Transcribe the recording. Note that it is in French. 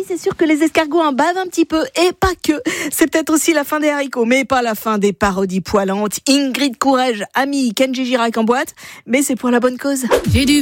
c'est sûr que les escargots en bavent un petit peu, et pas que. C'est peut-être aussi la fin des haricots, mais pas la fin des parodies poilantes. Ingrid Courrèges, Ami, Kenji Girac en boîte, mais c'est pour la bonne cause.